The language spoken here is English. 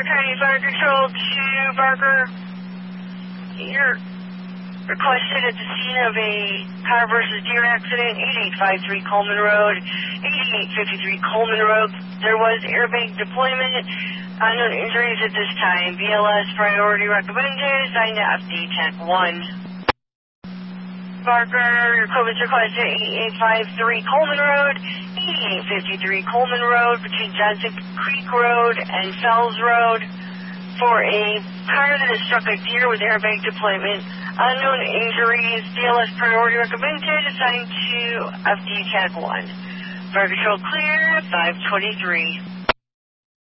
Stark County Fire Control to Barker. You're requested at the scene of a car versus deer accident, 8853 Coleman Road, 8853 Coleman Road. There was airbag deployment. Unknown injuries at this time. BLS priority recommended. Assigned to FD Tech 1. Barker, your equipment's requested 8853 Coleman Road, 8853 Coleman Road between Johnson Creek Road and Fells Road for a car that has struck a deer with airbag deployment. Unknown injuries, BLS priority recommended, assigned to FD Tech 1. Fire control clear, 523.